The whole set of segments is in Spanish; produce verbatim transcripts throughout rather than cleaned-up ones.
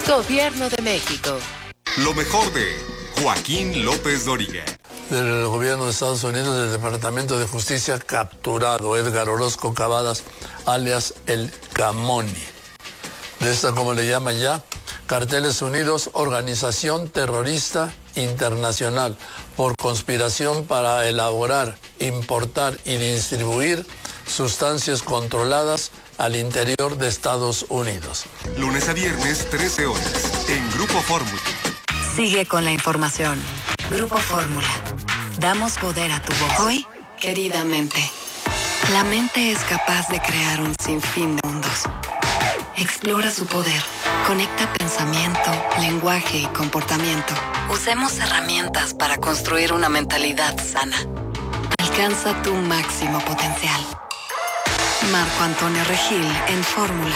Gobierno de México. Lo mejor de Joaquín López Dóriga. Del gobierno de Estados Unidos, del Departamento de Justicia, capturado Edgar Orozco Cavadas, alias El Camoni. De esta, como le llaman ya, Carteles Unidos, organización terrorista internacional, por conspiración para elaborar, importar y distribuir sustancias controladas al interior de Estados Unidos. Lunes a viernes, trece horas, en Grupo Fórmula. Sigue con la información. Grupo Fórmula. Damos poder a tu voz. Hoy, querida mente. La mente es capaz de crear un sinfín de mundos. Explora su poder. Conecta pensamiento, lenguaje y comportamiento. Usemos herramientas para construir una mentalidad sana. Alcanza tu máximo potencial. Marco Antonio Regil en Fórmula.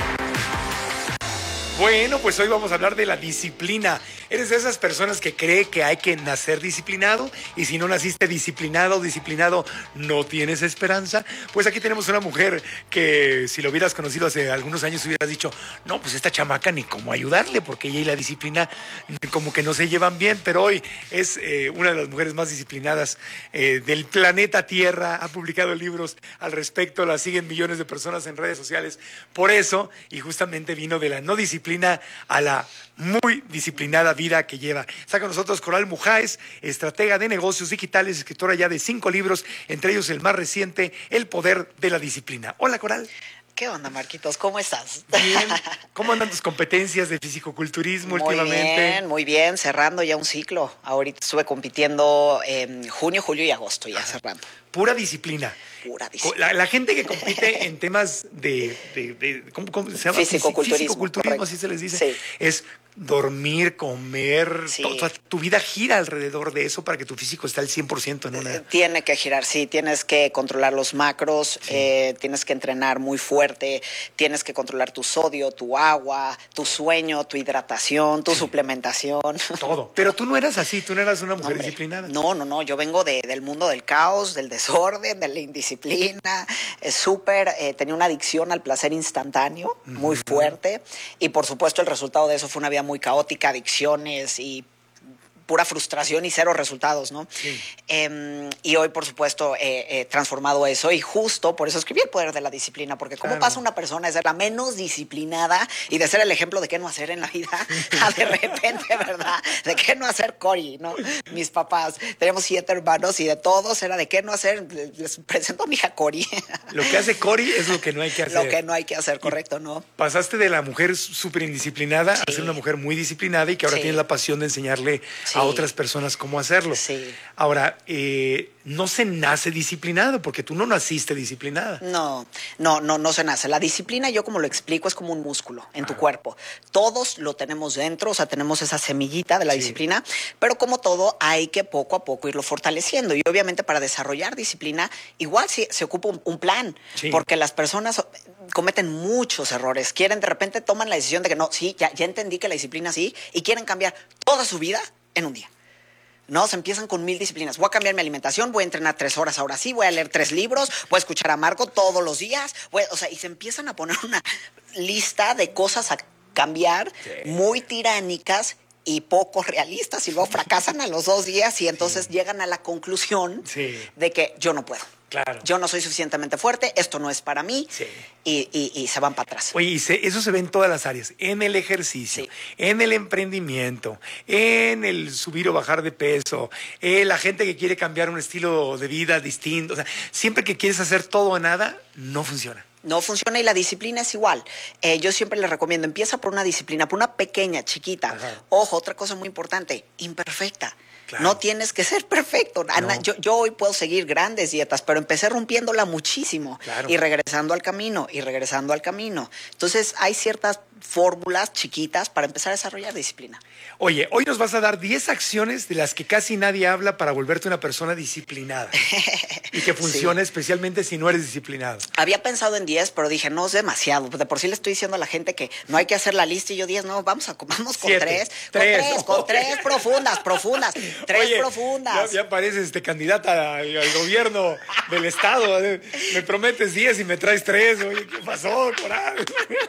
Bueno, pues hoy vamos a hablar de la disciplina. ¿Eres de esas personas que cree que hay que nacer disciplinado? Y si no naciste disciplinado o disciplinado, ¿no tienes esperanza? Pues aquí tenemos una mujer que si lo hubieras conocido hace algunos años hubieras dicho, no, pues esta chamaca ni cómo ayudarle, porque ella y la disciplina como que no se llevan bien, pero hoy es eh, una de las mujeres más disciplinadas eh, del planeta Tierra. Ha publicado libros al respecto, la siguen millones de personas en redes sociales. Por eso, y justamente vino de la no disciplina a la muy disciplinada vida que lleva. Está con nosotros Coral Mujáez, estratega de negocios digitales, escritora ya de cinco libros, entre ellos el más reciente, El Poder de la Disciplina. Hola, Coral. ¿Qué onda, Marquitos? ¿Cómo estás? Bien. ¿Cómo andan tus competencias de fisicoculturismo muy últimamente? Muy bien, muy bien, cerrando ya un ciclo. Ahorita estuve compitiendo en junio, julio y agosto, ya cerrando. Pura disciplina. Pura disciplina. La, la gente que compite en temas de, de, de ¿cómo, cómo se llama? Fisicoculturismo. Fisicoculturismo, así se les dice. Sí. Es dormir, comer, sí. to, tu vida gira alrededor de eso para que tu físico esté al cien por ciento en una... Tiene que girar, sí, tienes que controlar los macros, sí. eh, tienes que entrenar muy fuerte, tienes que controlar tu sodio, tu agua, tu sueño, tu hidratación, tu sí. suplementación. Todo. Pero tú no eras así, tú no eras una mujer Hombre, disciplinada. No, no, no, yo vengo de, del mundo del caos, del desorden, de la indisciplina, es súper, eh, tenía una adicción al placer instantáneo, uh-huh. muy fuerte, y por supuesto el resultado de eso fue una vida muy caótica, adicciones y pura frustración y cero resultados, ¿no? Sí. Eh, y hoy, por supuesto, he eh, eh, transformado eso y justo por eso escribí El Poder de la Disciplina, porque cómo claro. pasa una persona de ser la menos disciplinada y de ser el ejemplo de qué no hacer en la vida a de repente, ¿verdad? De qué no hacer Cory, ¿no? Mis papás, tenemos siete hermanos y de todos era de qué no hacer. Les presento a mi hija Cory. Lo que hace Cory es lo que no hay que hacer. Lo que no hay que hacer, correcto, ¿no? Pasaste de la mujer súper indisciplinada sí. a ser una mujer muy disciplinada y que ahora sí. tienes la pasión de enseñarle sí. a otras personas cómo hacerlo. Sí. Ahora, eh, no se nace disciplinado, porque tú no naciste disciplinada. No, no, no, no se nace. La disciplina, yo como lo explico, es como un músculo en tu ah. cuerpo. Todos lo tenemos dentro, o sea, tenemos esa semillita de la sí. disciplina, pero como todo, hay que poco a poco irlo fortaleciendo. Y obviamente para desarrollar disciplina, igual sí, se ocupa un, un plan, sí. porque las personas cometen muchos errores. Quieren, de repente toman la decisión de que no, sí, ya, ya entendí que la disciplina sí, y quieren cambiar toda su vida en un día. No, se empiezan con mil disciplinas. Voy a cambiar mi alimentación, voy a entrenar tres horas ahora sí, voy a leer tres libros, voy a escuchar a Marco todos los días. Voy, o sea, y se empiezan a poner una lista de cosas a cambiar sí. muy tiránicas y poco realistas y luego fracasan a los dos días y entonces sí. llegan a la conclusión sí. de que yo no puedo. Claro. Yo no soy suficientemente fuerte, esto no es para mí sí. y, y, y se van para atrás. Oye, y se, eso se ve en todas las áreas, en el ejercicio, sí. en el emprendimiento, en el subir o bajar de peso, en la gente que quiere cambiar un estilo de vida distinto. O sea, siempre que quieres hacer todo o nada, no funciona. No funciona y la disciplina es igual. Eh, yo siempre les recomiendo, empieza por una disciplina, por una pequeña, chiquita. Ajá. Ojo, otra cosa muy importante, imperfecta. Claro. No tienes que ser perfecto. No. Yo, yo hoy puedo seguir grandes dietas, pero empecé rompiéndola muchísimo claro. y regresando al camino, y regresando al camino. Entonces hay ciertas fórmulas chiquitas para empezar a desarrollar disciplina. Oye, hoy nos vas a dar diez acciones de las que casi nadie habla para volverte una persona disciplinada y que funcione sí. especialmente si no eres disciplinado. Había pensado en diez, pero dije, no es demasiado. De por sí le estoy diciendo a la gente que no hay que hacer la lista y yo diez, no, vamos, a, vamos con Siete. tres. Tres. Con tres, con tres profundas, profundas. Tres Oye, profundas. Ya, ya pareces este, candidata al, al gobierno del estado. Me prometes diez y me traes tres. Oye, ¿qué pasó, Coral?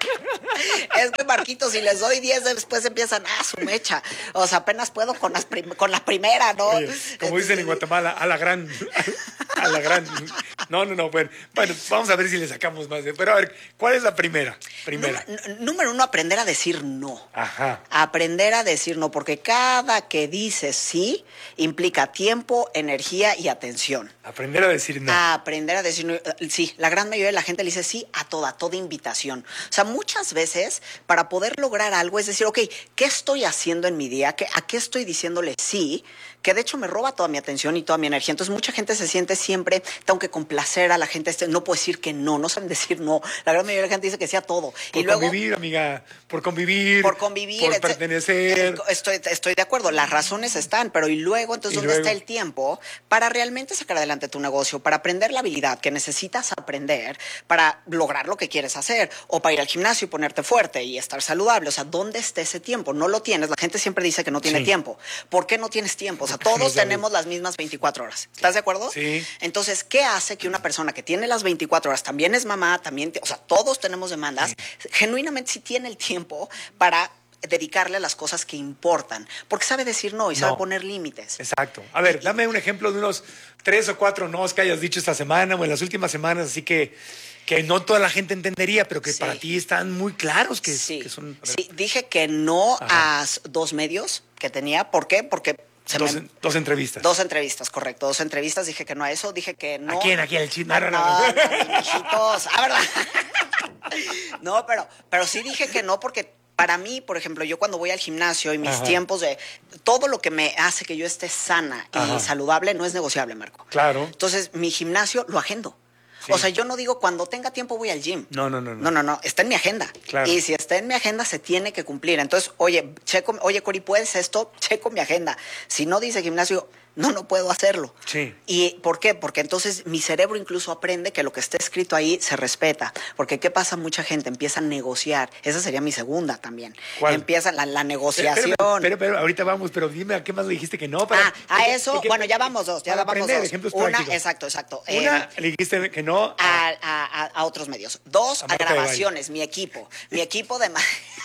Es que, Marquito, si les doy diez, después empiezan, ah, su mecha. O sea, apenas puedo con, las prim- con la primera, ¿no? Oye, como dicen en Guatemala, a la gran. A la gran. No, no, no. Bueno, bueno, vamos a ver si le sacamos más. Pero a ver, ¿cuál es la primera? Primera. Número, número uno, aprender a decir no. Ajá. Aprender a decir no, porque cada que dices sí implica tiempo, energía y atención. Aprender a decir no. A aprender a decir no. Sí, la gran mayoría de la gente le dice sí a toda, a toda invitación. O sea, muchas veces para poder lograr algo es decir, ok, ¿qué estoy haciendo en mi día? ¿Qué, ¿A qué estoy diciéndole sí? Que de hecho me roba toda mi atención y toda mi energía. Entonces mucha gente se siente siempre, tengo que complacer a la gente, este, no puedo decir que no, no saben decir no. La gran mayoría de la gente dice que sí a todo. Por y luego, convivir, amiga, por convivir. Por convivir. Por etc. pertenecer. Estoy, estoy de acuerdo, las razones están, pero y luego, entonces, Y ¿dónde luego. está el tiempo para realmente sacar adelante tu negocio, para aprender la habilidad que necesitas aprender para lograr lo que quieres hacer, o para ir al gimnasio y ponerte fuerte y estar saludable? O sea, ¿dónde está ese tiempo? No lo tienes. La gente siempre dice que no tiene Sí. tiempo. ¿Por qué no tienes tiempo? O sea, Porque no todos sabes. tenemos las mismas veinticuatro horas. ¿Estás de acuerdo? Sí. Entonces, ¿qué hace que una persona que tiene las veinticuatro horas, también es mamá, también, te- o sea, todos tenemos demandas, genuinamente sí tiene el tiempo para dedicarle a las cosas que importan? Porque sabe decir no y sabe No. poner límites. Exacto. A ver, dame un ejemplo de unos tres o cuatro nos que hayas dicho esta semana o en las últimas semanas, así que, que no toda la gente entendería, pero que Sí. para ti están muy claros que, Sí, que son... a ver, sí, dije que no Ajá. a s- dos medios que tenía. ¿Por qué? Porque se dos, me- dos entrevistas. Dos entrevistas, correcto. Dos entrevistas, dije que no a eso, dije que no. ¿A quién? ¿A quién? El chisme. No, No, no, no, no. no, mis mijitos. Ah, ¿verdad? No, pero, pero sí dije que no porque para mí, por ejemplo, yo cuando voy al gimnasio y mis Ajá. tiempos de todo lo que me hace que yo esté sana y Ajá. saludable no es negociable, Marco. Claro. Entonces, mi gimnasio lo agendo. Sí. O sea, yo no digo cuando tenga tiempo voy al gym. No, no, no, no. No, no, no. Está en mi agenda. Claro. Y si está en mi agenda, se tiene que cumplir. Entonces, oye, checo, oye, Cori, ¿puedes esto? Checo mi agenda. Si no dice gimnasio, no, no puedo hacerlo. Sí. ¿Y por qué? Porque entonces mi cerebro incluso aprende que lo que está escrito ahí se respeta. Porque ¿qué pasa? Mucha gente empieza a negociar. Esa sería mi segunda también. ¿Cuál? Empieza la, la negociación. Pero, pero, pero, ahorita vamos, pero dime a qué más le dijiste que no. Para, Ah, a eso, porque- bueno, ya vamos dos, ya para vamos aprender, dos. ejemplos Una, prácticos. exacto, exacto. Una, Eh, le dijiste que no. a, a- a- a otros medios. Dos, A a, Marta de grabaciones, mi equipo. Mi equipo de...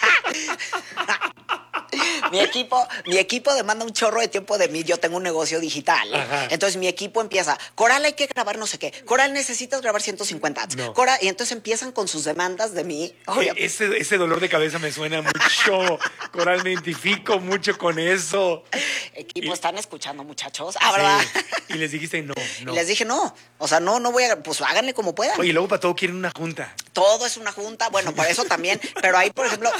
mi equipo, mi equipo demanda un chorro de tiempo de mí. Yo tengo un negocio digital. Ajá. Entonces mi equipo empieza, Coral, hay que grabar no sé qué. Coral, necesitas grabar ciento cincuenta ads. No. Coral, y entonces empiezan con sus demandas de mí. Oye, Eh, Ese, ese dolor de cabeza me suena mucho. Coral, me identifico mucho con eso. equipo, y- ¿están escuchando, muchachos? Ah, ¿verdad? Sí. Y les dijiste no, no. Y les dije, no, o sea, no, no voy a, pues háganle como puedan. Oye, luego para todo quieren una junta. Todo es una junta, bueno, por eso también, pero ahí, por ejemplo,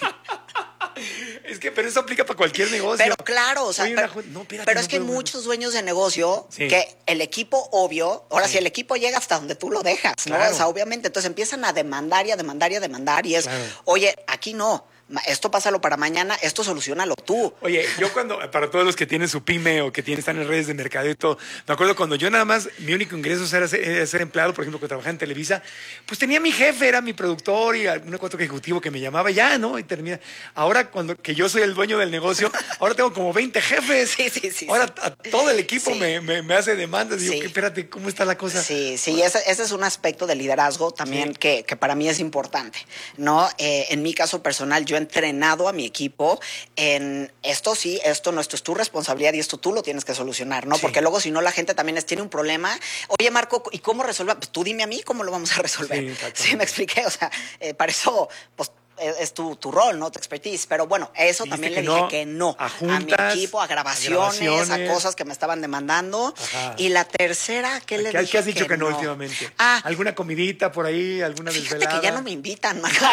Es que, pero eso aplica para cualquier negocio. pero claro, o sea, Oye, una pero, jun- no, espérate, pero no es que hay puedo- muchos dueños de negocio Sí. que el equipo, obvio, ahora Sí. si el equipo llega hasta donde tú lo dejas, ¿no? Claro. O sea, obviamente, entonces empiezan a demandar y a demandar y a demandar y es, Claro. oye, aquí no, ma- esto pásalo para mañana, esto solucionalo tú. Oye, yo cuando, para todos los que tienen su pyme o que tienen, están en redes de mercado y todo, me acuerdo cuando yo nada más, mi único ingreso era ser, era ser empleado, por ejemplo, que trabajaba en Televisa, pues tenía mi jefe, era mi productor y algún cuatro ejecutivo que me llamaba y ya, ¿no? Y termina. Ahora, cuando que yo soy el dueño del negocio, ahora tengo como veinte jefes. Sí, sí, sí, Ahora sí. a todo el equipo Sí. me, me, me hace demandas y Sí. digo, "¿Qué? Espérate, ¿cómo está la cosa? Sí, sí, ese, ese es un aspecto de liderazgo también Sí. que, que para mí es importante, ¿no? Eh, en mi caso personal, yo he entrenado a mi equipo en esto sí, esto no, esto es tu responsabilidad y esto tú lo tienes que solucionar, ¿no? Sí. Porque luego si no la gente también es, tiene un problema. Oye, Marco, ¿y cómo resolver? Pues tú dime a mí cómo lo vamos a resolver. Sí, exactamente. Sí, me expliqué, o sea, eh, para eso, pues es, es tu, tu rol, ¿no? Tu expertise. Pero bueno, eso Dijiste también que le dije no que no. a juntas, mi equipo, a a grabaciones, a, grabaciones. cosas que me estaban demandando. Ajá. Y la tercera, ¿qué le ¿Qué, dije? qué has dicho que, no, no últimamente? Ah, ¿Alguna comidita por ahí? ¿Alguna fíjate desvelada? que ya no me invitan, Marco.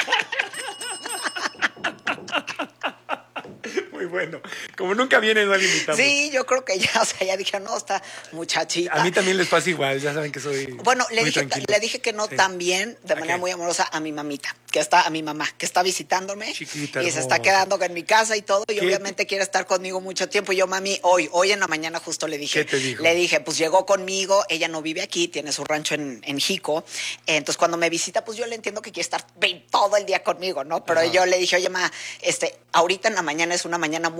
Muy bueno. Como nunca viene, no le invitamos. Sí, yo creo que ya, o sea, ya dije, no, esta muchachita. A mí también les pasa igual, ya saben que soy Bueno, le muy dije, tranquilo. le dije que no Sí. también, de ¿A manera qué? muy amorosa, a mi mamita, que está, a mi mamá, que está visitándome. Chiquita, y se está hermosa. quedando en mi casa y todo, y ¿Qué? obviamente quiere estar conmigo mucho tiempo. Y yo, mami, hoy, hoy en la mañana justo le dije. ¿Qué te dijo? Le dije, pues llegó conmigo, ella no vive aquí, tiene su rancho en, en Jico. Entonces, cuando me visita, pues yo le entiendo que quiere estar ve- todo el día conmigo, ¿no? Pero Ajá. yo le dije, oye, ma, este, ahorita en la mañana es una mañana muy ajetreada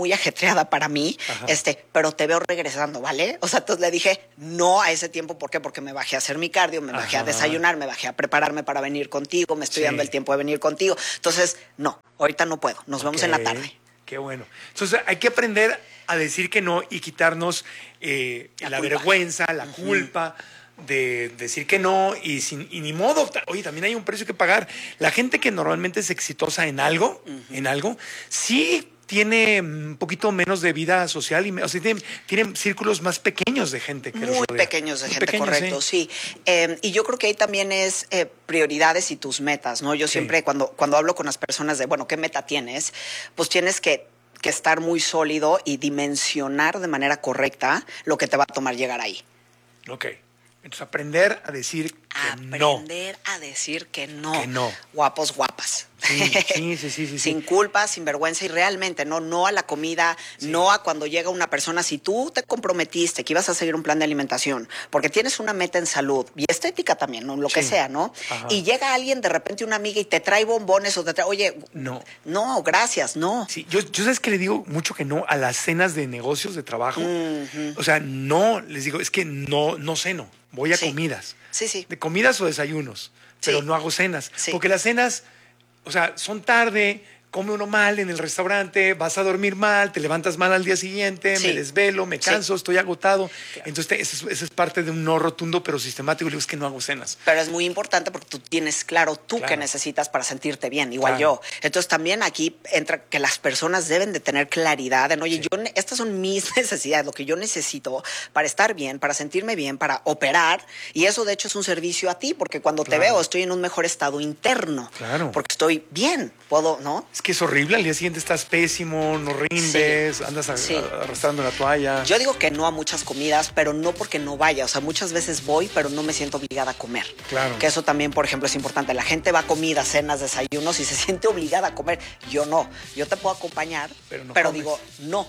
triada para mí, Ajá. este, pero te veo regresando, ¿vale? O sea, entonces le dije no a ese tiempo. ¿Por qué? Porque me bajé a hacer mi cardio, me bajé Ajá. a desayunar, me bajé a prepararme para venir contigo, me estoy sí. dando el tiempo de venir contigo. Entonces, no, ahorita no puedo. Nos okay. vemos en la tarde. Qué bueno. Entonces, hay que aprender a decir que no y quitarnos eh, la, la vergüenza, la uh-huh. culpa de decir que no y, sin, y ni modo. Oye, también hay un precio que pagar. La gente que normalmente es exitosa en algo, uh-huh. en algo, sí tiene un poquito menos de vida social y o sea, tiene, tiene círculos más pequeños de gente que muy pequeños de Muy gente, pequeños, correcto, sí. sí. Eh, y yo creo que ahí también es eh, prioridades y tus metas, ¿no? Yo siempre sí. cuando, cuando hablo con las personas de, bueno, ¿qué meta tienes? Pues tienes que que estar muy sólido y dimensionar de manera correcta lo que te va a tomar llegar ahí. Ok. Entonces, aprender a decir que aprender no. Aprender a decir que no. Que no. Guapos, guapas. Sí, sí, sí, sí, sí. Sin culpa, sin vergüenza y realmente, ¿no? No a la comida, sí. no a cuando llega una persona. Si tú te comprometiste que ibas a seguir un plan de alimentación, porque tienes una meta en salud y estética también, ¿no? Lo sí. que sea, ¿no? Ajá. Y llega alguien, de repente una amiga y te trae bombones o te trae, oye, no. No, gracias, no. Sí, yo, yo sabes que le digo mucho que no a las cenas de negocios, de trabajo. Uh-huh. O sea, no, les digo, es que no, no ceno. Voy a sí. comidas. Sí, sí. De comidas o desayunos. Pero sí. no hago cenas. Sí. Porque las cenas, o sea, son tarde, come uno mal en el restaurante, vas a dormir mal, te levantas mal al día siguiente, sí. me desvelo, me canso, sí. estoy agotado. Claro. Entonces, eso es, eso es parte de un no rotundo, pero sistemático. Le digo, es que no hago cenas. Pero es muy importante porque tú tienes claro tú claro. qué necesitas para sentirte bien, igual claro. yo. Entonces, también aquí entra que las personas deben de tener claridad en, oye, sí. yo, estas son mis necesidades, lo que yo necesito para estar bien, para sentirme bien, para operar. Y eso, de hecho, es un servicio a ti, porque cuando claro. te veo, estoy en un mejor estado interno. Claro. Porque estoy bien, puedo, ¿no? Es que es horrible, al día siguiente estás pésimo, no rindes, sí. andas a, sí. a, arrastrando la toalla. Yo digo que no a muchas comidas, pero no porque no vaya. O sea, muchas veces voy, pero no me siento obligada a comer. Claro. Que eso también, por ejemplo, es importante. La gente va a comidas, cenas, desayunos y se siente obligada a comer. Yo no. Yo te puedo acompañar, pero, no pero digo, no.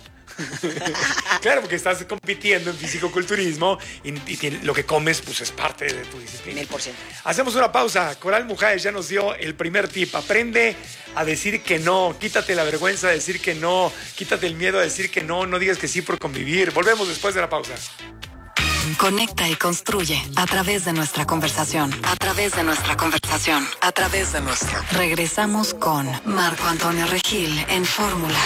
Claro, porque estás compitiendo en fisicoculturismo y, y tiene, lo que comes pues es parte de tu disciplina. Mil por ciento. Hacemos una pausa. Coral Mujáez ya nos dio el primer tip. Aprende a decir que no. Quítate la vergüenza de decir que no. Quítate el miedo a decir que no. No digas que sí por convivir. Volvemos después de la pausa. Conecta y construye a través de nuestra conversación. A través de nuestra conversación. A través de nuestra. Regresamos con Marco Antonio Regil en Fórmula.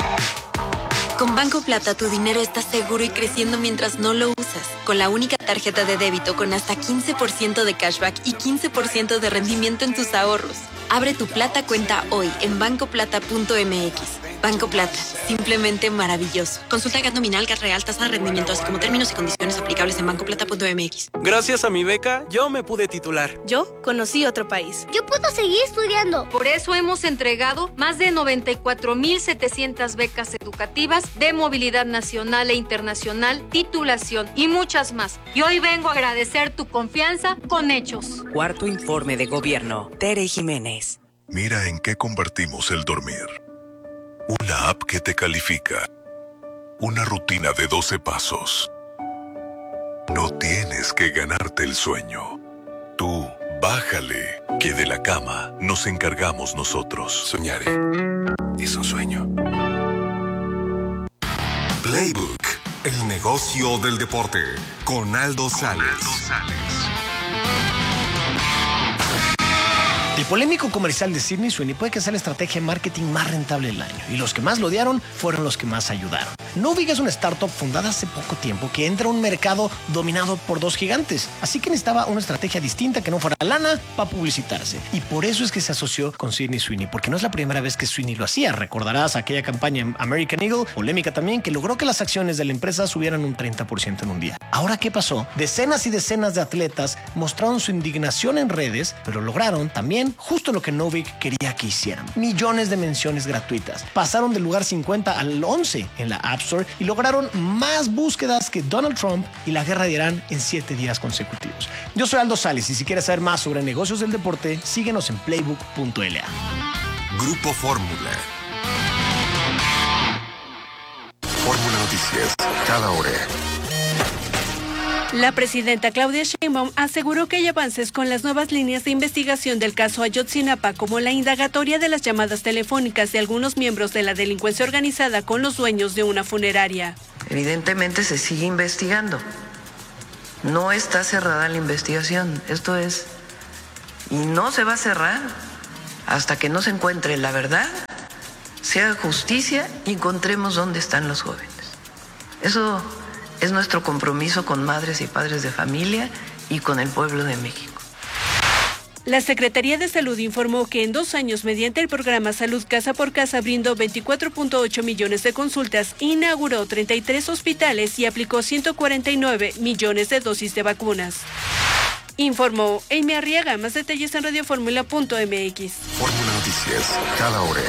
Con Banco Plata tu dinero está seguro y creciendo mientras no lo usas. Con la única tarjeta de débito con hasta quince por ciento de cashback y quince por ciento de rendimiento en tus ahorros. Abre tu Plata cuenta hoy en banco plata punto m x. Banco Plata, simplemente maravilloso. Consulta el gas nominal, gas real, tasa de rendimiento, así como términos y condiciones aplicables en banco plata punto m x. Gracias a mi beca, yo me pude titular. Yo conocí otro país. Yo puedo seguir estudiando. Por eso hemos entregado más de noventa y cuatro mil setecientas becas educativas de movilidad nacional e internacional, titulación y muchas más. Y hoy vengo a agradecer tu confianza con hechos. Cuarto informe de gobierno. Tere Jiménez. Mira en qué convertimos el dormir. Una app que te califica. Una rutina de doce pasos. No tienes que ganarte el sueño. Tú, bájale, que de la cama nos encargamos nosotros. Soñaré. Es un sueño. Playbook, el negocio del deporte, con Aldo Sales. El polémico comercial de Sydney Sweeney puede que sea la estrategia de marketing más rentable del año, y los que más lo odiaron fueron los que más ayudaron. Novig es una startup fundada hace poco tiempo que entra a un mercado dominado por dos gigantes, así que necesitaba una estrategia distinta que no fuera lana para publicitarse, y por eso es que se asoció con Sydney Sweeney, porque no es la primera vez que Sweeney lo hacía. Recordarás aquella campaña en American Eagle, polémica también, que logró que las acciones de la empresa subieran un treinta por ciento en un día. Ahora, ¿qué pasó? Decenas y decenas de atletas mostraron su indignación en redes, pero lograron también justo lo que Novig quería que hicieran. Millones de menciones gratuitas. Pasaron del lugar cincuenta al once en la App Store y lograron más búsquedas que Donald Trump y la guerra de Irán en siete días consecutivos. Yo soy Aldo Sales y si quieres saber más sobre negocios del deporte, síguenos en playbook punto l a. Grupo Fórmula. Fórmula Noticias, cada hora. La presidenta Claudia Sheinbaum aseguró que hay avances con las nuevas líneas de investigación del caso Ayotzinapa, como la indagatoria de las llamadas telefónicas de algunos miembros de la delincuencia organizada con los dueños de una funeraria. Evidentemente se sigue investigando. No está cerrada la investigación. Esto es, y no se va a cerrar hasta que no se encuentre la verdad, se haga justicia y encontremos dónde están los jóvenes. Eso es nuestro compromiso con madres y padres de familia y con el pueblo de México. La Secretaría de Salud informó que en dos años, mediante el programa Salud Casa por Casa, brindó veinticuatro punto ocho millones de consultas, inauguró treinta y tres hospitales y aplicó ciento cuarenta y nueve millones de dosis de vacunas. Informó Amy Arriaga. Más detalles en radioformula punto m x. Fórmula Noticias, cada hora.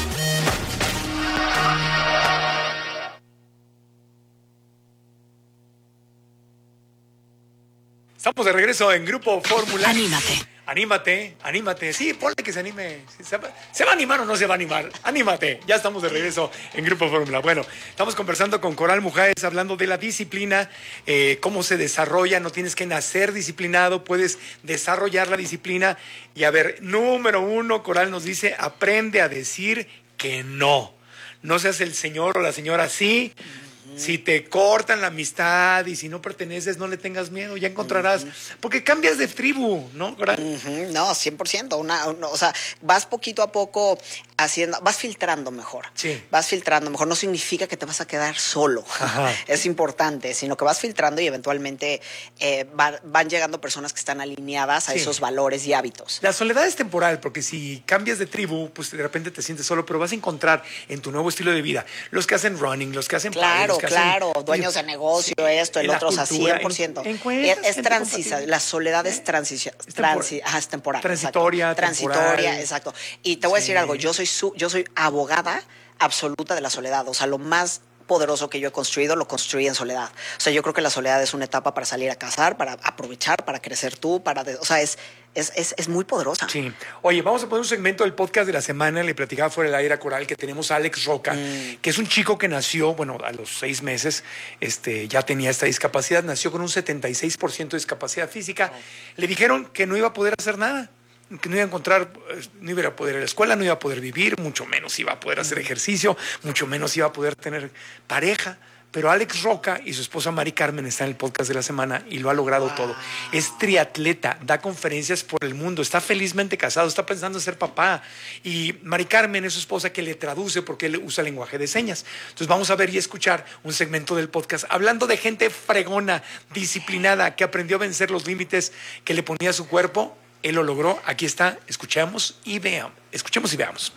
Estamos de regreso en Grupo Fórmula. Anímate. Anímate, anímate. Sí, ponle que se anime. ¿Se va, ¿Se va a animar o no se va a animar? Anímate. Ya estamos de regreso en Grupo Fórmula. Bueno, estamos conversando con Coral Mujáez, hablando de la disciplina, eh, cómo se desarrolla. No tienes que nacer disciplinado, puedes desarrollar la disciplina. Y a ver, número uno, Coral nos dice, aprende a decir que no. No seas el señor o la señora sí. Si te cortan la amistad y si no perteneces, no le tengas miedo, ya encontrarás. Uh-huh. Porque cambias de tribu, ¿no? Uh-huh. No, cien por ciento. Una, una, o sea, vas poquito a poco haciendo, vas filtrando mejor. Sí. Vas filtrando mejor. No significa que te vas a quedar solo. Ajá. Es importante, sino que vas filtrando y eventualmente eh, va, van llegando personas que están alineadas a sí. esos valores y hábitos. La soledad es temporal, porque si cambias de tribu, pues de repente te sientes solo, pero vas a encontrar en tu nuevo estilo de vida los que hacen running, los que hacen claro, padres, claro, hacen, dueños de negocio, sí, esto, el otro, o sea, cien por ciento. En, es es transisa, la soledad es, transi es, transi ajá, es temporal. Transitoria, exacto. Transitoria, exacto. Y te voy sí. a decir algo, yo soy, su, yo soy abogada absoluta de la soledad, o sea, lo más poderoso que yo he construido, lo construí en soledad. O sea, yo creo que la soledad es una etapa para salir a cazar, para aprovechar, para crecer tú, para... De, o sea, es... Es, es, es muy poderosa. Sí. Oye, vamos a poner un segmento del podcast de la semana. Le platicaba fuera del aire a Coral que tenemos a Alex Roca, mm. que es un chico que nació, bueno, a los seis meses este, ya tenía esta discapacidad. Nació con un setenta y seis por ciento de discapacidad física. Oh. Le dijeron que no iba a poder hacer nada, que no iba a encontrar, no iba a poder ir a la escuela, no iba a poder vivir, mucho menos iba a poder hacer ejercicio, mucho menos iba a poder tener pareja. Pero Alex Roca y su esposa Mari Carmen están en el podcast de la semana y lo ha logrado wow. todo. Es triatleta, da conferencias por el mundo, está felizmente casado, está pensando en ser papá. Y Mari Carmen es su esposa que le traduce porque él usa lenguaje de señas. Entonces vamos a ver y escuchar un segmento del podcast hablando de gente fregona, disciplinada, que aprendió a vencer los límites que le ponía a su cuerpo. Él lo logró. Aquí está. Escuchemos y veamos. Escuchemos y veamos.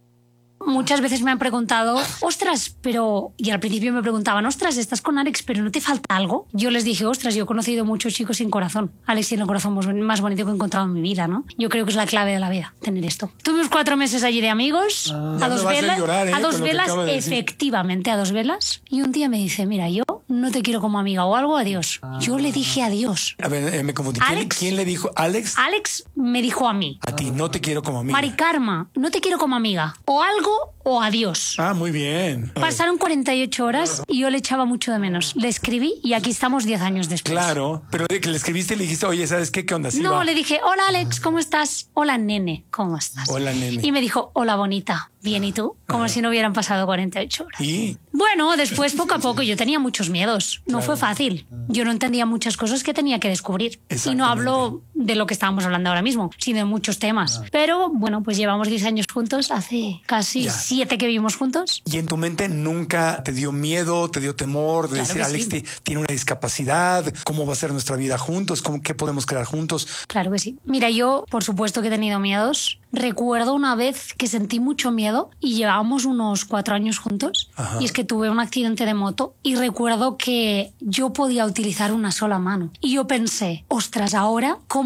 Muchas veces me han preguntado, ostras, pero... Y al principio me preguntaban, ostras, estás con Alex, pero ¿no te falta algo? Yo les dije, ostras, yo he conocido muchos chicos sin corazón. Alex tiene el corazón más bonito que he encontrado en mi vida, ¿no? Yo creo que es la clave de la vida, tener esto. Tuve cuatro meses allí de amigos, ah, a, dos velas, a, llorar, ¿eh? a dos velas, efectivamente, a dos velas. Y un día me dice, mira, yo no te quiero como amiga o algo, adiós. Ah. Yo le dije adiós. A ver, eh, me confundí. ¿Quién, ¿Quién le dijo? ¿Alex? Alex me dijo a mí. A ti, no te quiero como amiga. Mari Karma, no te quiero como amiga. O algo o adiós. Ah, muy bien. Pasaron cuarenta y ocho horas y yo le echaba mucho de menos. Le escribí y aquí estamos diez años después. Claro, pero de que le escribiste y le dijiste, oye, ¿sabes qué? ¿Qué onda? ¿Sí no, va? Le dije, hola Alex, ¿cómo estás? Hola nene, ¿cómo estás? Hola nene. Y me dijo, hola bonita. Bien, ¿y tú? Como ah. si no hubieran pasado cuarenta y ocho horas. ¿Y? Bueno, después poco a poco yo tenía muchos miedos. No claro. fue fácil. Yo no entendía muchas cosas que tenía que descubrir. Y no hablo de lo que estábamos hablando ahora mismo, sino de muchos temas. Ah. Pero bueno, pues llevamos diez años juntos, hace casi ya. siete que vivimos juntos. ¿Y en tu mente nunca te dio miedo, te dio temor de claro decir, Alex sí. tiene una discapacidad? ¿Cómo va a ser nuestra vida juntos? ¿Cómo, ¿Qué podemos crear juntos? Claro que sí. Mira, yo por supuesto que he tenido miedos. Recuerdo una vez que sentí mucho miedo y llevábamos unos cuatro años juntos. Ajá. Y es que tuve un accidente de moto y recuerdo que yo podía utilizar una sola mano. Y yo pensé, ostras, ahora, ¿cómo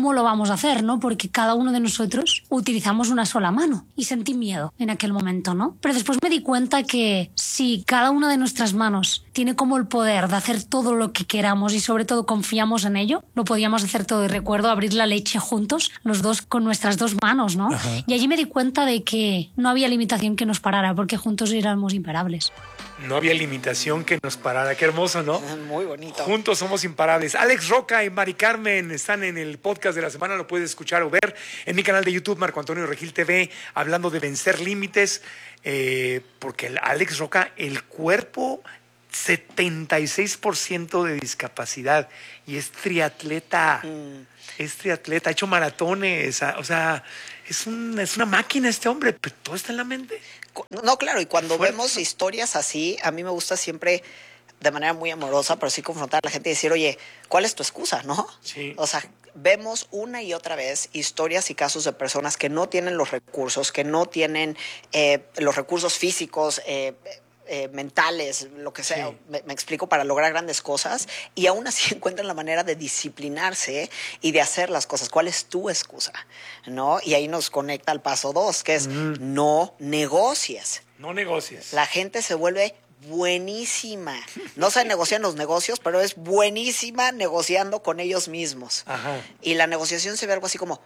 ¿cómo lo vamos a hacer, no? Porque cada uno de nosotros utilizamos una sola mano y sentí miedo en aquel momento, ¿no? Pero después me di cuenta que si cada una de nuestras manos tiene como el poder de hacer todo lo que queramos y sobre todo confiamos en ello, lo podíamos hacer todo. Y recuerdo abrir la leche juntos, los dos con nuestras dos manos, ¿no? Ajá. Y allí me di cuenta de que no había limitación que nos parara, porque juntos éramos imparables. No había limitación que nos parara. Qué hermoso, ¿no? Muy bonito. Juntos somos imparables. Alex Roca y Mari Carmen están en el podcast de la semana. Lo puedes escuchar o ver en mi canal de YouTube, Marco Antonio Regil T V, hablando de vencer límites. Eh, porque el Alex Roca, el cuerpo, setenta y seis por ciento de discapacidad. Y es triatleta. Mm. Es triatleta. Ha hecho maratones. O sea, es, un, es una máquina este hombre. Pero todo está en la mente. No, claro, y cuando Fuerte. vemos historias así, a mí me gusta siempre, de manera muy amorosa, pero sí confrontar a la gente y decir, oye, ¿cuál es tu excusa, no? Sí. O sea, vemos una y otra vez historias y casos de personas que no tienen los recursos, que no tienen eh, los recursos físicos, eh, Eh, mentales, lo que sea, sí. me, me explico, para lograr grandes cosas, y aún así encuentran la manera de disciplinarse y de hacer las cosas. ¿Cuál es tu excusa? ¿No? Y ahí nos conecta al paso dos, que es mm. no negocies. No negocies. La gente se vuelve buenísima. No se negocian los negocios, pero es buenísima negociando con ellos mismos. Ajá. Y la negociación se ve algo así como,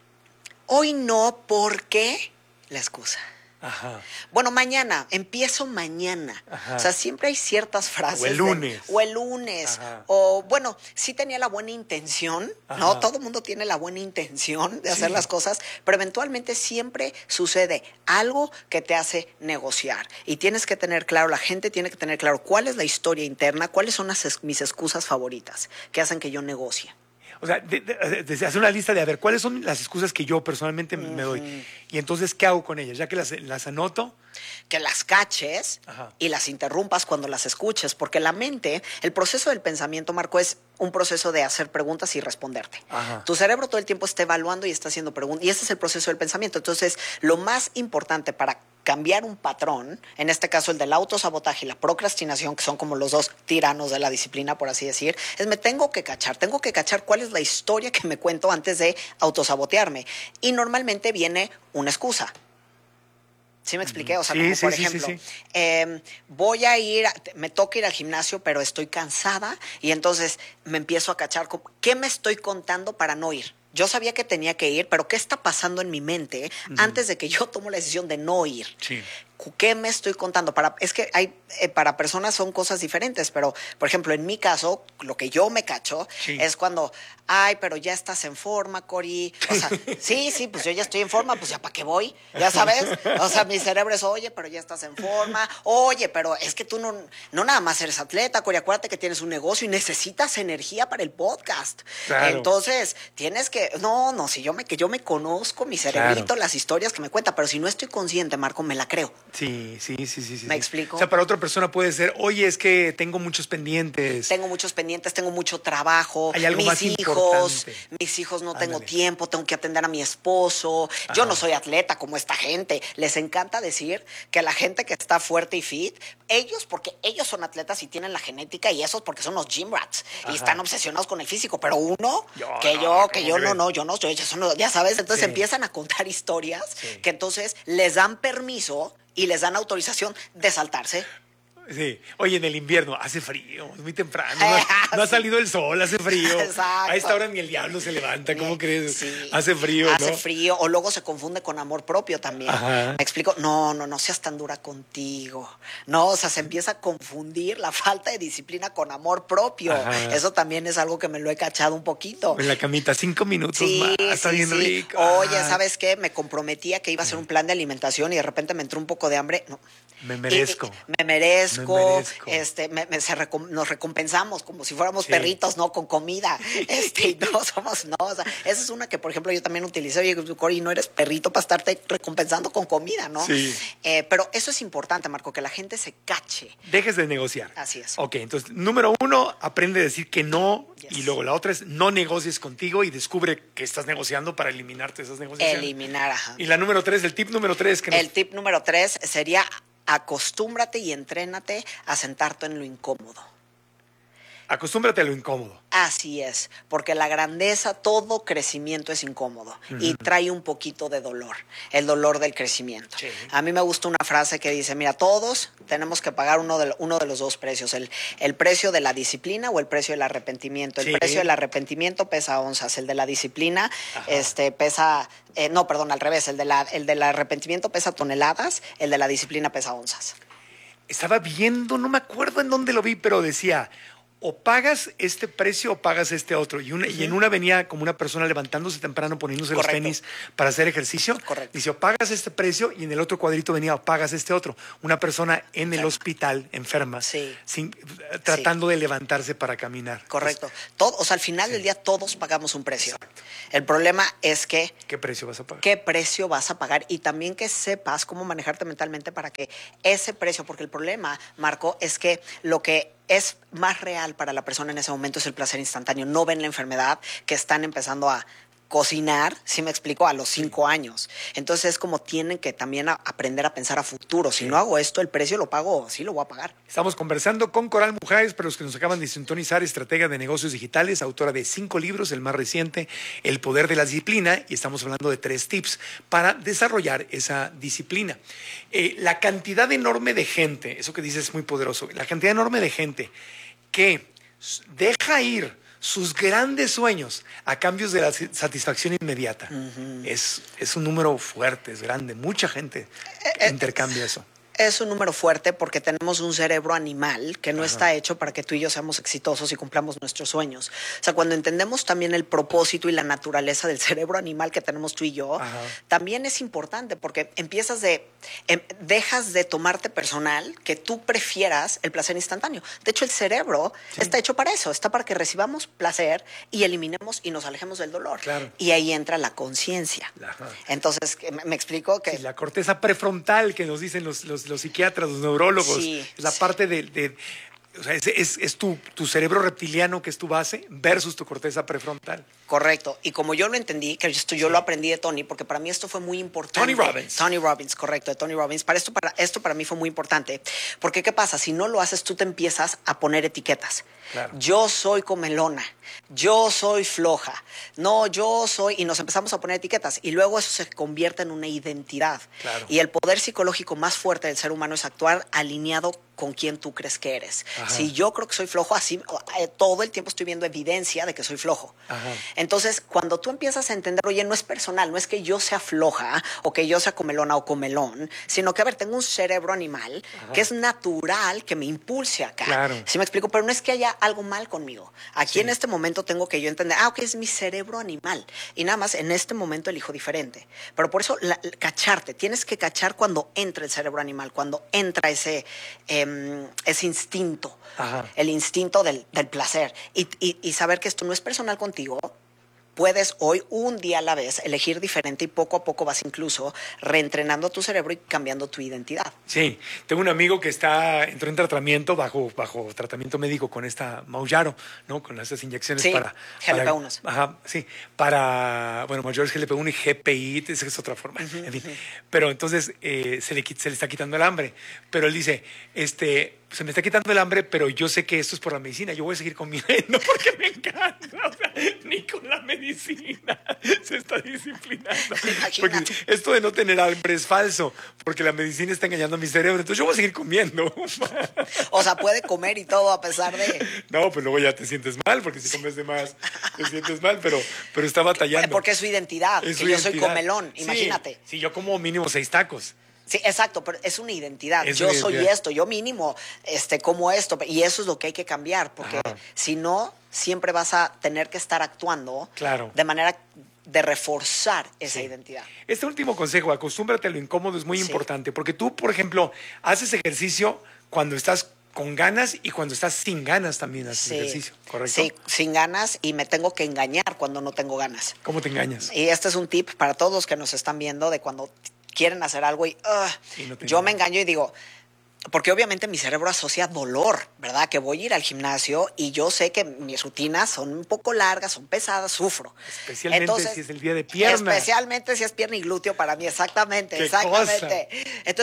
hoy no, ¿por qué? La excusa. Ajá. Bueno, mañana, empiezo mañana. Ajá. O sea, siempre hay ciertas frases. O el lunes. De, o el lunes. Ajá. O, bueno, sí tenía la buena intención, Ajá. ¿no? Todo el mundo tiene la buena intención de hacer sí. las cosas, pero eventualmente siempre sucede algo que te hace negociar. Y tienes que tener claro, la gente tiene que tener claro cuál es la historia interna, cuáles son las, mis excusas favoritas que hacen que yo negocie. O sea, de, de, de hacer una lista de, a ver, ¿cuáles son las excusas que yo personalmente uh-huh. me doy? Y entonces, ¿qué hago con ellas? Ya que las, las anoto. Que las caches Ajá. y las interrumpas cuando las escuches, porque la mente, el proceso del pensamiento, Marco, es un proceso de hacer preguntas y responderte. Ajá. Tu cerebro todo el tiempo está evaluando y está haciendo preguntas, y ese es el proceso del pensamiento. Entonces, lo más importante para cambiar un patrón, en este caso el del autosabotaje y la procrastinación, que son como los dos tiranos de la disciplina, por así decir, es me tengo que cachar, tengo que cachar cuál es la historia que me cuento antes de autosabotearme. Y normalmente viene una excusa. ¿Sí me expliqué? O sea, sí, como sí, por sí, ejemplo, sí, sí. Eh, voy a ir, me toca ir al gimnasio, pero estoy cansada y entonces me empiezo a cachar, ¿qué me estoy contando para no ir? Yo sabía que tenía que ir, pero ¿qué está pasando en mi mente uh-huh. antes de que yo tomo la decisión de no ir? Sí. ¿Qué me estoy contando? Para, es que hay, eh, para personas son cosas diferentes, pero, por ejemplo, en mi caso, lo que yo me cacho sí. es cuando, ay, pero ya estás en forma, Cori. O sea, sí, sí, pues yo ya estoy en forma, pues ya para qué voy, ya sabes. O sea, mi cerebro es, oye, pero ya estás en forma. Oye, pero es que tú no, no nada más eres atleta, Cori, acuérdate que tienes un negocio y necesitas energía para el podcast. Claro. Entonces, tienes que, no, no, si yo me, que yo me conozco, mi cerebrito, claro. las historias que me cuenta, pero si no estoy consciente, Marco, me la creo. Sí, sí, sí, sí, sí. ¿Me explico? O sea, para otra persona puede ser, oye, es que tengo muchos pendientes. Tengo muchos pendientes, tengo mucho trabajo. Hay algo mis más hijos, importante. mis hijos no Ándale. tengo tiempo, tengo que atender a mi esposo. Ajá. Yo no soy atleta como esta gente. Les encanta decir que la gente que está fuerte y fit, ellos porque ellos son atletas y tienen la genética, y esos porque son los gym rats. Ajá. Y están obsesionados con el físico, pero uno, yo, que no, yo, que yo crees? no, no, yo no, yo, yo son, ya sabes, entonces sí. empiezan a contar historias sí. que entonces les dan permiso y les dan autorización de saltarse. Sí. Oye, en el invierno hace frío, es muy temprano, no, no ha salido el sol, hace frío. Exacto. A esta hora ni el diablo se levanta, ¿cómo eh, crees? Sí. Hace frío, Hace ¿no? frío, o luego se confunde con amor propio también. Ajá. ¿Me explico? No, no, no seas tan dura contigo. No, o sea, se empieza a confundir la falta de disciplina con amor propio. Ajá. Eso también es algo que me lo he cachado un poquito. En la camita, cinco minutos Sí, más, está sí, bien sí. rico. Oye, Ah. ¿sabes qué? Me comprometía que iba a hacer un plan de alimentación y de repente me entró un poco de hambre. No. Me merezco. Y, y, me merezco. Me merezco. Este, me, me, se recom, nos recompensamos como si fuéramos Sí. perritos, ¿no? Con comida. Este, y no somos, no. O sea, esa es una que, por ejemplo, yo también utilicé. Oye, Cori, no eres perrito para estarte recompensando con comida, ¿no? Sí. Eh, pero eso es importante, Marco, que la gente se cache. Dejes de negociar. Así es. Ok, entonces, número uno, aprende a decir que no. Yes. Y luego la otra es no negocies contigo y descubre que estás negociando para eliminarte esas negociaciones. Eliminar, ajá. Y la número tres, el tip número tres. Que nos... El tip número tres sería acostúmbrate y entrénate a sentarte en lo incómodo. Acostúmbrate a lo incómodo. Así es, porque la grandeza, todo crecimiento es incómodo uh-huh. y trae un poquito de dolor, el dolor del crecimiento. Sí. A mí me gusta una frase que dice, mira, todos tenemos que pagar uno de, uno de los dos precios, el, el precio de la disciplina o el precio del arrepentimiento. El sí. precio del arrepentimiento pesa onzas, el de la disciplina este, pesa, eh, no, perdón, al revés, el, de la, el del arrepentimiento pesa toneladas, el de la disciplina pesa onzas. Estaba viendo, no me acuerdo en dónde lo vi, pero decía... o pagas este precio o pagas este otro. Y, una, uh-huh. y en una venía como una persona levantándose temprano, poniéndose Correcto. los tenis para hacer ejercicio. Correcto. Dice, o pagas este precio, y en el otro cuadrito venía, o pagas este otro. Una persona en el hospital, enferma, sí. sin, tratando sí. de levantarse para caminar. Correcto. Entonces, Todo, o sea, al final sí. del día todos pagamos un precio. Exacto. El problema es que... ¿Qué precio vas a pagar? ¿Qué precio vas a pagar? Y también que sepas cómo manejarte mentalmente para que ese precio, porque el problema, Marco, es que lo que es más real para la persona en ese momento es el placer instantáneo. No ven la enfermedad que están empezando a cocinar, si me explico, a los cinco sí. años. Entonces es como tienen que también a aprender a pensar a futuro. Si sí. no hago esto, el precio lo pago, sí lo voy a pagar. Estamos conversando con Coral Mujáez, para los que nos acaban de sintonizar, estratega de negocios digitales, autora de cinco libros, el más reciente, El poder de la disciplina, y estamos hablando de tres tips para desarrollar esa disciplina. Eh, la cantidad enorme de gente, eso que dices es muy poderoso, la cantidad enorme de gente que deja ir sus grandes sueños a cambios de la satisfacción inmediata. Uh-huh. Es, es un número fuerte, es grande. Mucha gente eh, intercambia eso. Es un número fuerte porque tenemos un cerebro animal que no Ajá. está hecho para que tú y yo seamos exitosos y cumplamos nuestros sueños. O sea, cuando entendemos también el propósito y la naturaleza del cerebro animal que tenemos tú y yo, Ajá. también es importante porque empiezas de, em, dejas de tomarte personal que tú prefieras el placer instantáneo. De hecho, el cerebro sí. está hecho para eso, está para que recibamos placer y eliminemos y nos alejemos del dolor. Claro. Y ahí entra la conciencia. Entonces, ¿me, me explico? Que sí, la corteza prefrontal que nos dicen los, los los psiquiatras, los neurólogos, sí, es la sí. parte de, de o sea, es, es, es tu, tu cerebro reptiliano que es tu base versus tu corteza prefrontal. Correcto. Y como yo lo entendí, que esto yo sí. lo aprendí de Tony, porque para mí esto fue muy importante. Tony Robbins. Tony Robbins, correcto, de Tony Robbins. Para esto, para, esto para mí fue muy importante. Porque ¿qué pasa? Si no lo haces, tú te empiezas a poner etiquetas. Claro. Yo soy comelona, yo soy floja, no, yo soy... Y nos empezamos a poner etiquetas. Y luego eso se convierte en una identidad. Claro. Y el poder psicológico más fuerte del ser humano es actuar alineado con quien tú crees que eres. Ajá. Si yo creo que soy flojo, así eh, todo el tiempo estoy viendo evidencia de que soy flojo. Ajá. Entonces, cuando tú empiezas a entender, oye, no es personal, no es que yo sea floja o que yo sea comelona o comelón, sino que, a ver, tengo un cerebro animal Ajá. que es natural, que me impulse acá. Claro. ¿Sí me explico? Pero no es que haya algo mal conmigo. Aquí sí. en este momento tengo que yo entender, ah, ok, es mi cerebro animal. Y nada más, en este momento elijo diferente. Pero por eso, la, la, cacharte, tienes que cachar cuando entra el cerebro animal, cuando entra ese... Eh, ese instinto, Ajá. el instinto del, del placer y, y, y saber que esto no es personal contigo. Puedes hoy, un día a la vez, elegir diferente y poco a poco vas incluso reentrenando tu cerebro y cambiando tu identidad. Sí, tengo un amigo que está entró en tratamiento, bajo, bajo tratamiento médico con esta Mounjaro, ¿no? Con esas inyecciones sí, para... G L P uno. Ajá, sí, para, bueno, mayores G L P uno y G P I, esa es otra forma, uh-huh, en fin. Uh-huh. Pero entonces eh, se, le, se le está quitando el hambre. Pero él dice, este... se me está quitando el hambre, pero yo sé que esto es por la medicina. Yo voy a seguir comiendo porque me encanta. O sea, ni con la medicina se está disciplinando. Porque esto de no tener hambre es falso, porque la medicina está engañando a mi cerebro. Entonces yo voy a seguir comiendo. O sea, puede comer y todo a pesar de... No, pues luego ya te sientes mal, porque si comes de más te sientes mal, pero, pero está batallando. Porque es su identidad, es que su yo identidad. soy comelón, imagínate. Sí, sí, yo como mínimo seis tacos. Sí, exacto, pero es una identidad. Es yo una soy identidad. esto, yo mínimo este, como esto. Y eso es lo que hay que cambiar, porque Ajá. si no, siempre vas a tener que estar actuando claro. de manera de reforzar esa sí. identidad. Este último consejo, acostúmbrate a lo incómodo, es muy sí. importante, porque tú, por ejemplo, haces ejercicio cuando estás con ganas y cuando estás sin ganas también haces sí. ejercicio, ¿correcto? Sí, sin ganas y me tengo que engañar cuando no tengo ganas. ¿Cómo te engañas? Y este es un tip para todos los que nos están viendo de cuando quieren hacer algo y, uh, y no yo me engaño y digo, porque obviamente mi cerebro asocia dolor, ¿verdad? Que voy a ir al gimnasio y yo sé que mis rutinas son un poco largas, son pesadas, sufro. Especialmente Entonces, si es el día de pierna. Especialmente si es pierna y glúteo para mí, exactamente, ¿Qué exactamente. cosa? Entonces,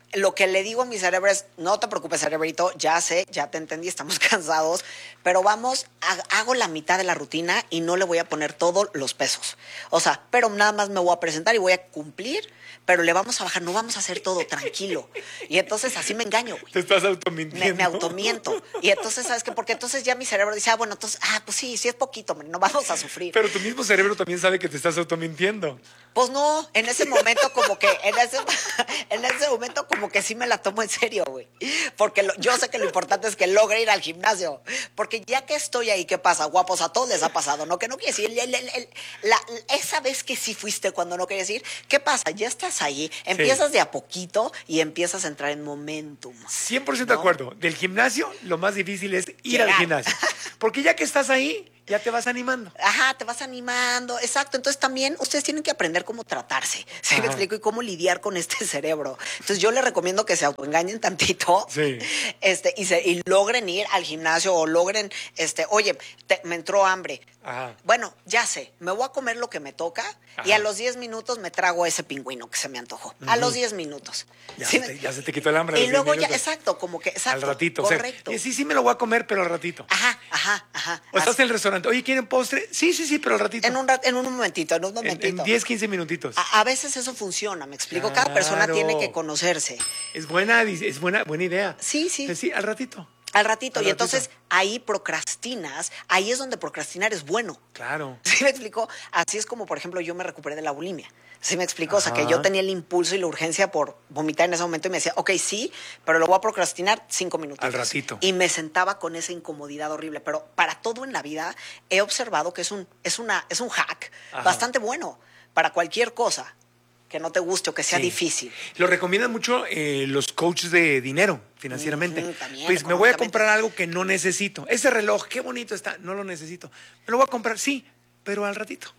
lo que le digo a mi cerebro es, no te preocupes, cerebrito, ya sé, ya te entendí, estamos cansados, pero vamos, ha- hago la mitad de la rutina y no le voy a poner todos los pesos. O sea, pero nada más me voy a presentar y voy a cumplir, pero le vamos a bajar, no vamos a hacer todo, tranquilo. Y entonces así me engaño, güey. Te estás automintiendo. Me, me automiento. Y entonces, ¿sabes qué? Porque entonces ya mi cerebro dice, ah, bueno, entonces, ah, pues sí, sí es poquito, hombre, no vamos a sufrir. Pero tu mismo cerebro también sabe que te estás automintiendo. Pues no, en ese momento como que, en ese, en ese momento como que sí me la tomo en serio, güey. Porque lo- yo sé que lo importante es que logre ir al gimnasio. Porque ya que estoy ahí, ¿qué pasa? Guapos, a todos les ha pasado, ¿no? Que no quieres ir. El- el- el- la- esa vez que sí fuiste cuando no querías ir, ¿qué pasa? Ya estás ahí, empiezas de a poquito y empiezas a entrar en momentum. cien por ciento de acuerdo. Del gimnasio, lo más difícil es ir al Llegar. gimnasio. Porque ya que estás ahí, ya te vas animando. Ajá, te vas animando, exacto. Entonces también ustedes tienen que aprender cómo tratarse, ¿sí me Ajá. explico? Y cómo lidiar con este cerebro. Entonces yo les recomiendo que se autoengañen tantito, Sí. este, y, se, y logren ir al gimnasio o logren, este, oye, te- me entró hambre. Ajá. Bueno, ya sé, me voy a comer lo que me toca y Ajá. a los diez minutos me trago ese pingüino que se me antojó. A Ujú. los diez minutos. Ya, ¿Sí se me- te, ya se te quitó el hambre. a y los diez luego ya, minutos. exacto, como que, exacto. Al ratito. O sea, Correcto. y sí, sí me lo voy a comer, pero al ratito. Ajá, ajá, ajá. O estás en el restaurante. Oye, ¿quieren postre? Sí, sí, sí, pero al ratito. En un, rat- en un momentito, en un En- momentito. En diez, quince minutitos. A, a veces eso funciona, me explico. Cada persona Claro. tiene que conocerse. Es buena, es buena, buena idea. Sí, sí. Sí, al ratito. Al ratito. Al y ratito. entonces ahí procrastinas, ahí es donde procrastinar es bueno. Claro. ¿Sí me explico? Así es como, por ejemplo, yo me recuperé de la bulimia. ¿Sí me explico? O sea, que Ajá. yo tenía el impulso y la urgencia por vomitar en ese momento y me decía, ok, sí, pero lo voy a procrastinar cinco minutos. Al ratito. Y me sentaba con esa incomodidad horrible. Pero para todo en la vida he observado que es un, es una, es un hack Ajá. bastante bueno para cualquier cosa que no te guste o que sea Sí. difícil. Lo recomiendan mucho eh, los coaches de dinero financieramente. Ujú, también, Pues me voy a económicamente. comprar algo que no necesito. Ese reloj, qué bonito está, no lo necesito. Me lo voy a comprar, sí, pero al ratito.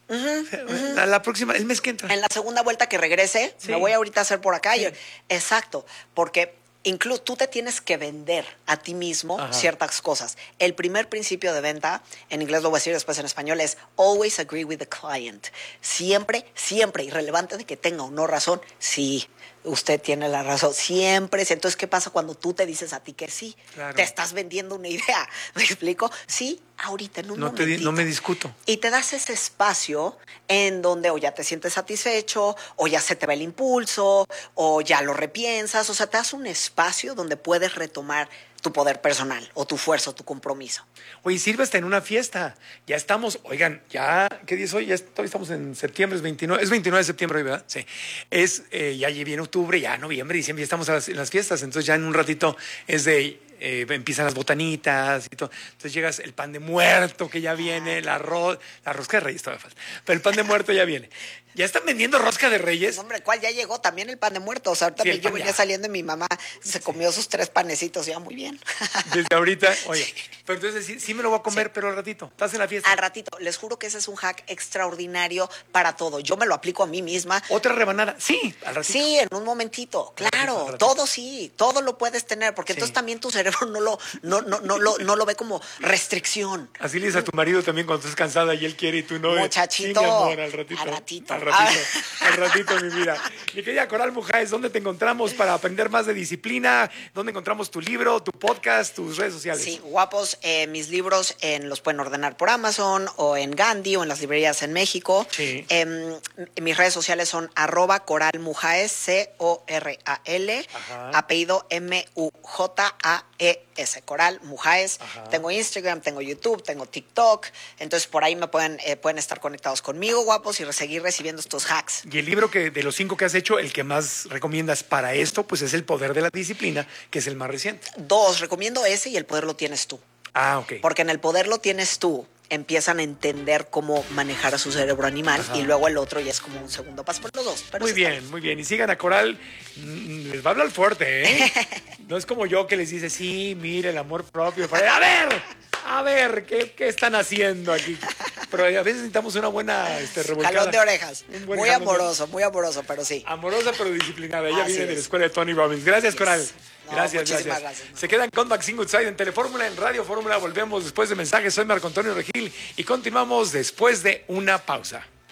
A la próxima, el mes que entra. En la segunda vuelta que regrese, Sí. me voy ahorita a hacer por acá. Sí. Yo- exacto, porque incluso tú te tienes que vender a ti mismo Ajá. ciertas cosas. El primer principio de venta, en inglés lo voy a decir después en español, es always agree with the client. Siempre, siempre, irrelevante de que tenga o no razón, sí, usted tiene la razón, siempre. Entonces, ¿qué pasa cuando tú te dices a ti que sí? Claro. Te estás vendiendo una idea. ¿Me explico? Sí, ahorita en un No, te, di- momentito. no me discuto. Y te das ese espacio en donde o ya te sientes satisfecho, o ya se te va el impulso, o ya lo repiensas. O sea, te das un espacio donde puedes retomar tu poder personal, o tu fuerza, o tu compromiso. Oye, sirve hasta en una fiesta. Ya estamos, oigan, ya, ¿qué día es hoy? Ya est- todavía estamos en septiembre, es veintinueve, es veintinueve de septiembre hoy, ¿verdad? Sí. Es, eh, ya viene octubre, ya noviembre, diciembre, ya estamos a las- en las fiestas. Entonces ya en un ratito es de, eh, empiezan las botanitas y todo. Entonces llegas el pan de muerto que ya viene, el arroz, la rosca de reyes todavía falta. Pero el pan de muerto ya viene. ¿Ya están vendiendo rosca de reyes? Hombre, ¿cuál ya llegó? También el pan de muerto. O sea, ahorita Sí, me- el yo pan venía ya. saliendo y mi mamá se comió sus tres panecitos, ya muy bien. Desde ahorita, oye. Pero entonces sí, sí me lo voy a comer, pero al ratito. Estás en la fiesta. Al ratito, les juro que ese es un hack extraordinario para todo. Yo me lo aplico a mí misma. Otra rebanada, sí, al ratito. Sí, en un momentito, Al ratito, claro, al ratito. todo sí, todo lo puedes tener, porque Sí. entonces también tu cerebro no lo, no, no, no, lo, no lo ve como restricción. Así le dices a tu marido también cuando estás cansada y él quiere y tú no. eh, Muchachito, sí, mi amor, al ratito. al ratito. Al ratito, al ratito, mi vida. Mi querida Coral Mujáez, ¿dónde te encontramos para aprender más de disciplina? ¿Dónde encontramos tu libro, tu podcast, tus redes sociales? Sí, guapos, eh, mis libros en, los pueden ordenar por Amazon o en Gandhi o en las librerías en México. Sí. Em, mis redes sociales son arroba Coral Mujáez, C O R A L, Ajá. apellido M U J A E S, Coral Mujáez. Ajá. Tengo Instagram, tengo YouTube, tengo TikTok, entonces por ahí me pueden, eh, pueden estar conectados conmigo, guapos, y seguir recibiendo estos hacks. Y el libro que de los cinco que has hecho, el que más recomiendas para esto, pues es El Poder de la Disciplina, que es el más reciente. Dos, recomiendo ese y el poder lo tienes tú. Ah, ok. Porque en el poder lo tienes tú, empiezan a entender cómo manejar a su cerebro animal. Ajá. Y luego el otro ya es como un segundo paso por los dos. Pero Muy sí está bien, muy bien. Y sigan a Coral, mm, les va a hablar fuerte, ¿eh? No es como yo que les dice, sí, mire, el amor propio. A ver, a ver, ¿qué, qué están haciendo aquí? Pero a veces necesitamos una buena este, revolcada. Jalón de orejas. Un buen Muy jalón de- amoroso, muy amoroso, pero sí. Amorosa pero disciplinada. Ella Así viene de la es. escuela de Tony Robbins. Gracias, Coral. No, Gracias, muchísimas gracias. gracias. Se quedan con Maxine Goodside en Telefórmula, en Radio Fórmula. Volvemos después de mensajes. Soy Marco Antonio Regil y continuamos después de una pausa.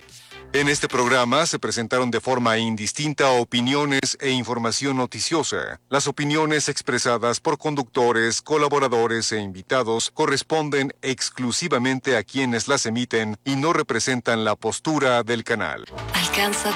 En este programa se presentaron de forma indistinta opiniones e información noticiosa. Las opiniones expresadas por conductores, colaboradores e invitados corresponden exclusivamente a quienes las emiten y no representan la postura del canal. Alcanza